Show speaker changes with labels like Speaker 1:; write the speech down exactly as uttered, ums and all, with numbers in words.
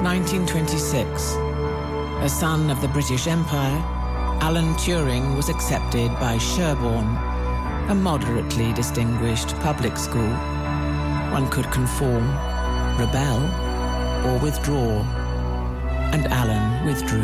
Speaker 1: nineteen twenty-six. A son of the British Empire, Alan Turing was accepted by Sherborne, a moderately distinguished public school. One could conform, rebel, or withdraw, and Alan withdrew.